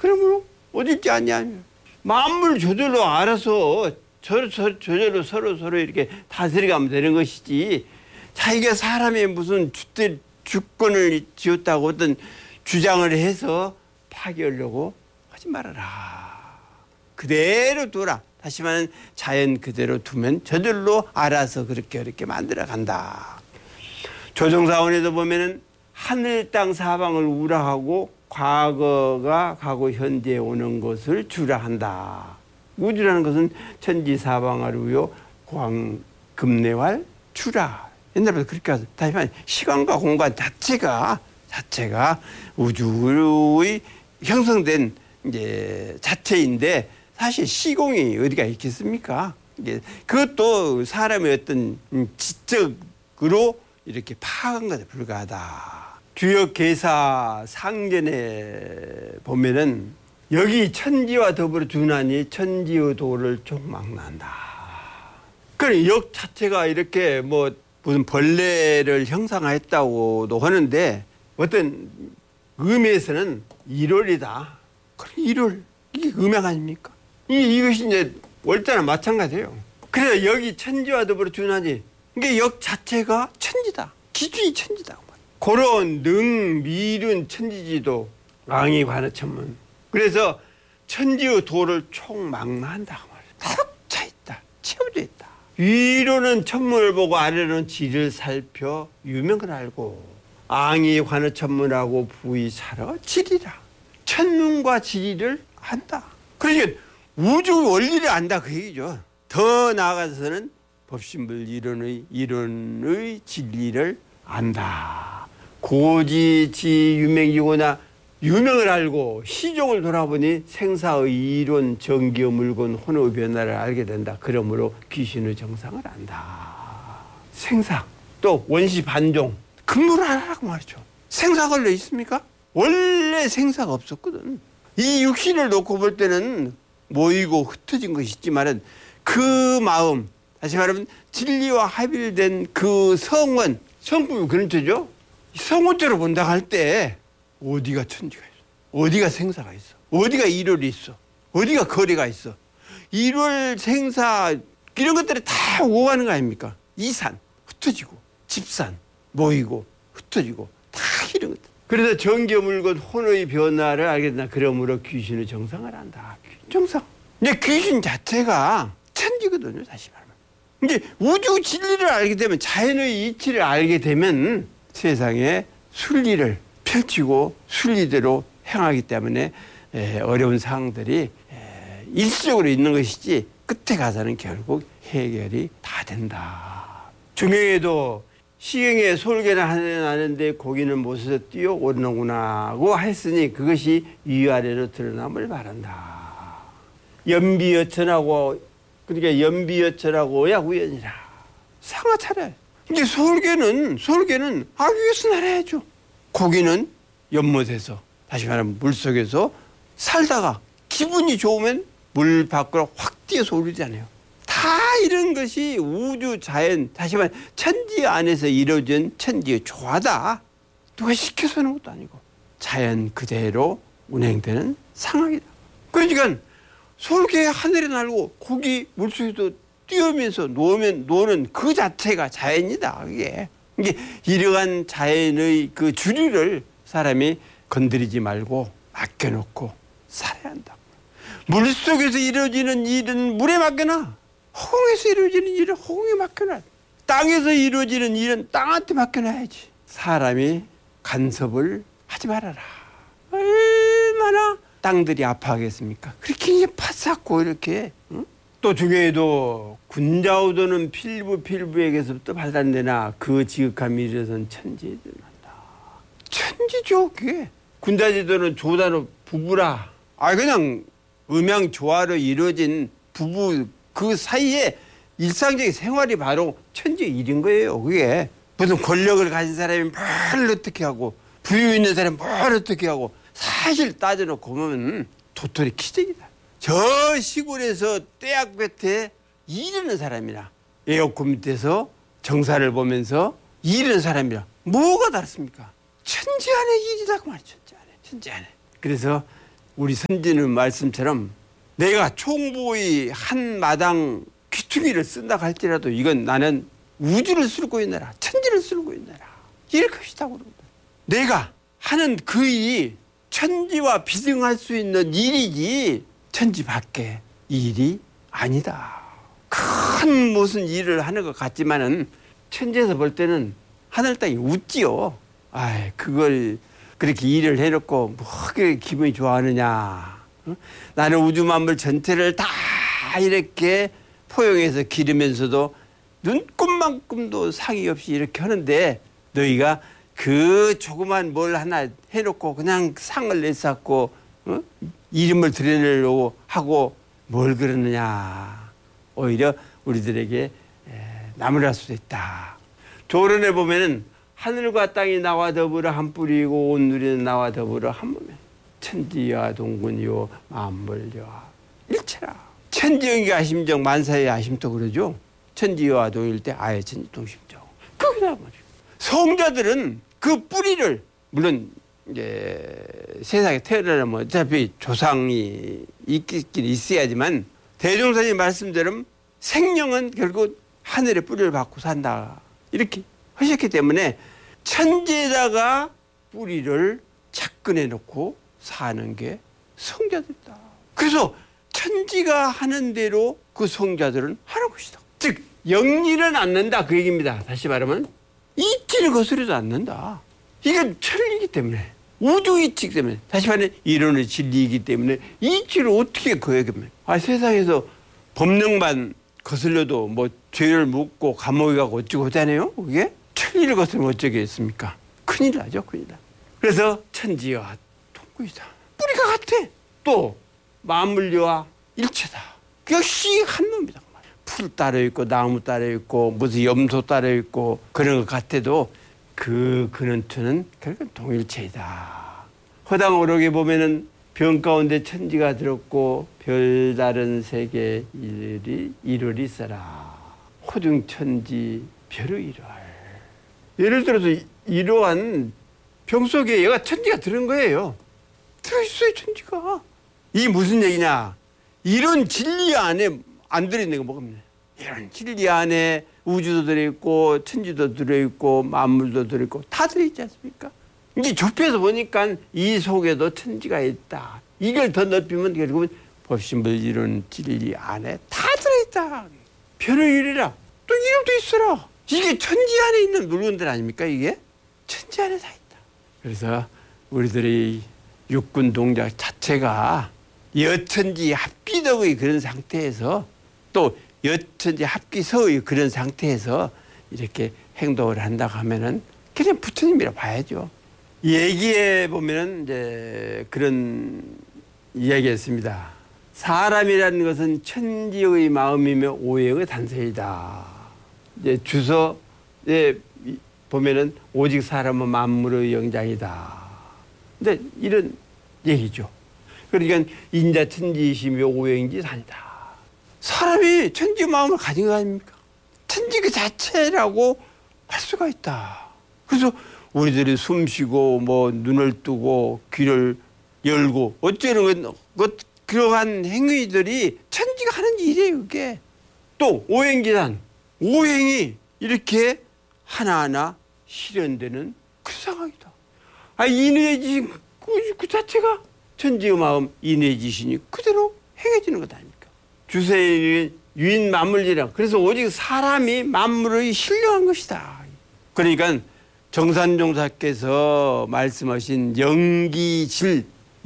그러므로 어딜지 아냐. 만물 저절로 알아서 저절로 서로 이렇게 다스려가면 되는 것이지, 자기가 사람의 무슨 주권을 지었다고 어떤 주장을 해서 파괴하려고 하지 말아라. 그대로 둬라. 다시 말하면 자연 그대로 두면 저절로 알아서 그렇게 만들어 간다. 조정사원에도 보면은 하늘 땅 사방을 우라하고 과거가 가고 현재에 오는 것을 주라한다. 우주라는 것은 천지사방하루요 광금내활 주라. 옛날부터 그렇게 하죠. 다시 말하면 시간과 공간 자체가 우주의 형성된 이제 자체인데, 사실 시공이 어디가 있겠습니까? 이게 그것도 사람의 어떤 지적으로 이렇게 파악한 것에 불과하다. 주역계사 상전에 보면은 여기 천지와 더불어 주나니 천지의 도를 촉망난다. 그래, 역 자체가 이렇게 뭐 무슨 벌레를 형상화했다고도 하는데, 어떤 의미에서는 일월이다. 그럼 일월, 이게 음양 아닙니까? 이것이 이제 월자나 마찬가지예요. 그래서 여기 천지와 더불어 주나니, 이게 역 자체가 천지다. 기준이 천지다. 그런 미룬 천지지도 앙이 관어천문. 그래서 천지의 도를 총망라한다. 탁 차있다. 채워져 있다. 위로는 천문을 보고 아래로는 지를 살펴 유명을 알고, 앙이 관어천문하고 부의 살아 지리라. 천문과 지리를 안다. 그러니까 우주 원리를 안다, 그 얘기죠. 더 나아가서는 법신불 이론의 진리를 안다. 고지지 유명이거나 유명을 알고 시종을 돌아보니 생사의 이론, 정기의 물건, 혼의 변화를 알게 된다. 그러므로 귀신의 정상을 안다. 생사, 또 원시 반종, 근무를 알아라고 말이죠. 생사가 원래 있습니까? 원래 생사가 없었거든. 이 육신을 놓고 볼 때는 모이고 흩어진 것이 있지만은 그 마음, 다시 말하면 진리와 합일된 그 성원, 성품이 그런 뜻이죠. 성원대로 본다고 할 때 어디가 천지가 있어? 어디가 생사가 있어? 어디가 일월이 있어? 어디가 거래가 있어? 일월, 생사 이런 것들이 다 오가는 거 아닙니까? 이산, 흩어지고, 집산, 모이고, 흩어지고, 다 이런 것들. 그래서 정기의 물건, 혼의 변화를 알게 된다. 그러므로 귀신의 정상을 안다. 정상. 이제 귀신 자체가 천지거든요, 다시 말하면. 이제 우주 진리를 알게 되면, 자연의 이치를 알게 되면 세상에 순리를 펼치고 순리대로 행하기 때문에 어려운 상황들이 일시적으로 있는 것이지 끝에 가서는 결국 해결이 다 된다. 중경에도 시경에 솔개나 하는데 고기는 못에서 뛰어오르는구나 고 했으니 그것이 위아래로 드러남을 바란다. 연비여천하고, 그러니까 연비여천하고야 우연이라. 상하 차례. 이제 솔개는 위에서 날아야죠. 고기는 연못에서, 다시 말하면 물속에서 살다가 기분이 좋으면 물 밖으로 확 뛰어서 오르잖아요. 다 이런 것이 우주 자연, 다시 말하면 천지 안에서 이루어진 천지의 조화다. 누가 시켜서 하는 것도 아니고 자연 그대로 운행되는 상황이다. 그러니까 솔개 하늘에 날고 고기 물속에도 뛰어면서 노는 그 자체가 자연이다. 이게 이러한 자연의 그 주류를 사람이 건드리지 말고 맡겨놓고 살아야 한다. 물속에서 이루어지는 일은 물에 맡겨놔. 허공에서 이루어지는 일은 허공에 맡겨놔. 땅에서 이루어지는 일은 땅한테 맡겨놔야지. 사람이 간섭을 하지 말아라. 얼마나 땅들이 아파하겠습니까? 그렇게 이제 파삭고 이렇게. 응? 또 중에도 군자우도는 필부에게서부터 발단되나 그 지극함이 이르선 천지에 드러난다. 천지죠, 그게. 군자지도는 조단어 부부라. 그냥 음양조화로 이루어진 부부 그 사이에 일상적인 생활이 바로 천지의 일인 거예요, 그게. 무슨 권력을 가진 사람이 뭘 어떻게 하고 부유 있는 사람이 뭘 어떻게 하고, 사실 따져놓고 보면 도토리 기적이다. 저 시골에서 떼약볕에 일하는 사람이라, 에어컨 밑에서 정사를 보면서 일하는 사람이라 뭐가 다릅니까? 천지 안의 일이라고 말이죠. 천지 안에. 그래서 우리 선지는 말씀처럼 내가 총부의 한 마당 귀퉁이를 쓴다 할지라도 이건 나는 우주를 쓸고 있느라 천지를 쓸고 있느라 이럴 것이다. 내가 하는 그 일이 천지와 비등할 수 있는 일이지 천지 밖에 일이 아니다. 큰 무슨 일을 하는 것 같지만은 천지에서 볼 때는 하늘 땅이 웃지요. 아이, 그걸 그렇게 일을 해놓고 뭐 그렇게 기분이 좋아하느냐. 응? 나는 우주 만물 전체를 다 이렇게 포용해서 기르면서도 눈꼽만큼도 상의 없이 이렇게 하는데 너희가 그 조그만 뭘 하나 해놓고 그냥 상을 내쌓고 이름을 드러내려고 하고 뭘 그러느냐. 오히려 우리들에게 나무랄 수도 있다. 조론에 보면은 하늘과 땅이 나와 더불어 한 뿌리고 온 누리는 나와 더불어 한 몸에 천지와 동군이요 만물과 일체라. 천지영기가 심정 만사의 아심도 그러죠. 천지와 동일 때 아예 천지 동심정. 그거다 말이에요. 성자들은 그 뿌리를 물론 이제 세상에 태어나면 어차피 조상이 있긴 있어야지만 대종사님 말씀대로 생명은 결국 하늘의 뿌리를 받고 산다. 이렇게 하셨기 때문에 천지에다가 뿌리를 착근해 놓고 사는 게 성자들이다. 그래서 천지가 하는 대로 그 성자들은 하는 것이다. 즉 영리는 않는다 그 얘기입니다. 다시 말하면 이치를 거스르지 않는다. 이건 천리이기 때문에 우주 이치이기 때문에 다시 말하면 이론의 진리이기 때문에 이치를 어떻게 거역합니까? 세상에서 법령만 거슬려도 뭐 죄를 묻고 감옥에 가고 어쩌고 하잖아요. 그게 천리를 거슬리면 어쩌겠습니까? 큰일 나죠. 큰일 나. 그래서 천지와 동구이다. 뿌리가 같아. 또 만물과 일체다. 역시 한 놈이다. 풀 따로 있고 나무 따로 있고 무슨 염소 따로 있고 그런 것 같아도 그 근원처는 결국은 동일체이다. 허당 오록에 보면은 병 가운데 천지가 들었고 별다른 세계 일을 있어라. 호중 천지 별의 일할. 예를 들어서 이러한 병 속에 얘가 천지가 들은 거예요. 들어있어요 천지가. 이게 무슨 얘기냐. 이런 진리 안에 안 들어있는 거 뭐가 없네. 이런 진리 안에 우주도 들어있고 천지도 들어있고 만물도 들어있고 다 들어있지 않습니까? 이제 좁혀서 보니까 이 속에도 천지가 있다. 이걸 더 넓히면 결국은 법신불 이론 진리 안에 다 들어있다. 별의 일이라 또 이름도 있어라. 이게 천지 안에 있는 물건들 아닙니까? 이게 천지 안에 다 있다. 그래서 우리들의 육군 동작 자체가 여천지 합기덕의 그런 상태에서 또 여천지 합기서의 그런 상태에서 이렇게 행동을 한다고 하면은 그냥 부처님이라 봐야죠. 얘기해 보면은 이제 그런 이야기였습니다. 사람이라는 것은 천지의 마음이며 오행의 단서이다. 이제 주서에 보면은 오직 사람은 만물의 영장이다. 근데 이런 얘기죠. 그러니까 인자천지이시며 오행지산이다. 사람이 천지 마음을 가진 거 아닙니까? 천지 그 자체라고 할 수가 있다. 그래서 우리들이 숨 쉬고 뭐 눈을 뜨고 귀를 열고 어쩌는 그러한 행위들이 천지가 하는 일이에요. 그게 또 오행기산 오행이 이렇게 하나하나 실현되는 그 상황이다. 인의 지신 그 자체가 천지의 마음 인의 지신이 그대로 행해지는 것 아닙니까? 주세의 유인 만물이라. 그래서 오직 사람이 만물의 신령한 것이다. 그러니까 정산종사께서 말씀하신 영기질에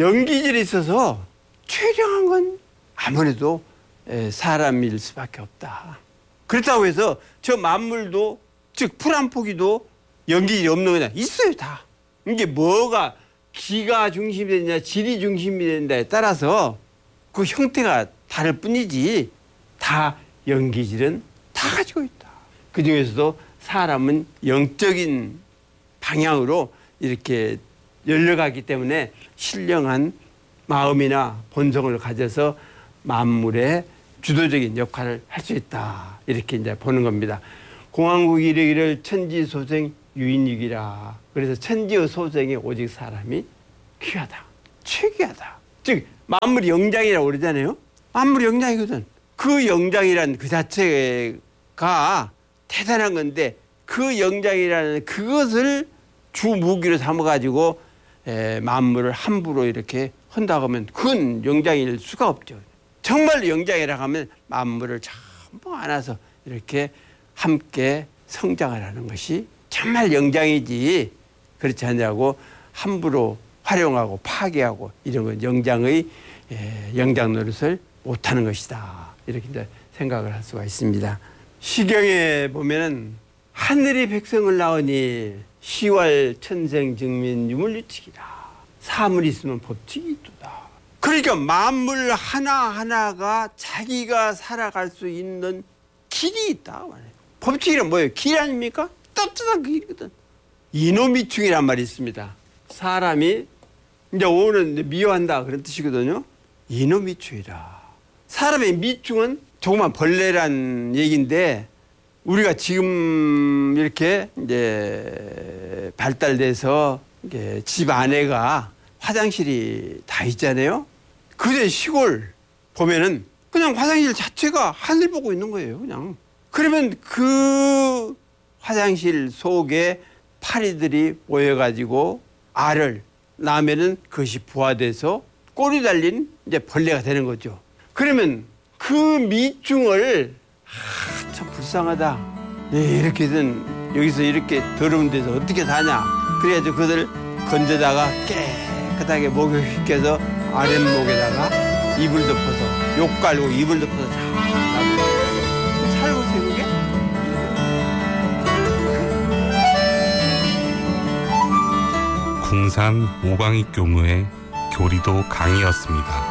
있어서 최량한 건 아무래도 사람일 수밖에 없다. 그렇다고 해서 저 만물도 즉 풀 한 포기도 영기질이 없는 거냐? 있어요 다. 이게 뭐가 기가 중심이 되느냐 질이 중심이 되느냐에 따라서 그 형태가 다를 뿐이지 다 영기질은 다 가지고 있다. 그중에서도 사람은 영적인 방향으로 이렇게 열려가기 때문에 신령한 마음이나 본성을 가져서 만물의 주도적인 역할을 할 수 있다. 이렇게 이제 보는 겁니다. 공안국이 이르기를 천지소생 유인이기라. 그래서 천지의 소생에 오직 사람이 귀하다. 최귀하다. 즉 만물이 영장이라고 그러잖아요. 만물이 영장이거든. 그 영장이란 그 자체가 대단한 건데 그 영장이라는 그것을 주 무기로 삼아가지고 만물을 함부로 이렇게 한다고 하면 그건 영장일 수가 없죠. 정말 영장이라고 하면 만물을 전부 안아서 이렇게 함께 성장을 하는 것이 정말 영장이지, 그렇지 않냐고 함부로 활용하고 파괴하고 이런 건 영장의 영장 노릇을 못하는 것이다, 이렇게 이제 생각을 할 수가 있습니다. 시경에 보면은 하늘이 백성을 낳으니 시월 천생 증민 유물유칙이다. 사물이 있으면 법칙이 있도다. 그러니까 만물 하나하나가 자기가 살아갈 수 있는 길이 있다. 법칙이란 뭐예요? 길 아닙니까? 떳떳한 길이거든. 이노미충이란 말이 있습니다. 사람이 이제 오는 미워한다 그런 뜻이거든요. 이노미충이라. 사람의 미충은 조그만 벌레란 얘기인데 우리가 지금 이렇게 이제 발달돼서 이게 집 안에가 화장실이 다 있잖아요. 그제 시골 보면은 그냥 화장실 자체가 하늘 보고 있는 거예요. 그냥. 그러면 그 화장실 속에 파리들이 모여가지고 알을 낳으면은 그것이 부화돼서 꼬리 달린 이제 벌레가 되는 거죠. 그러면 그 미충을 참 불쌍하다. 네, 이렇게든 여기서 이렇게 더러운 데서 어떻게 사냐. 그래가지고 그들 건져다가 깨끗하게 목욕시켜서 아랫목에다가 이불 덮어서 욕 깔고 이불 덮어서 잘 놔두고 살고 세우게. 궁산 오광익 교무의 교리도 강의였습니다.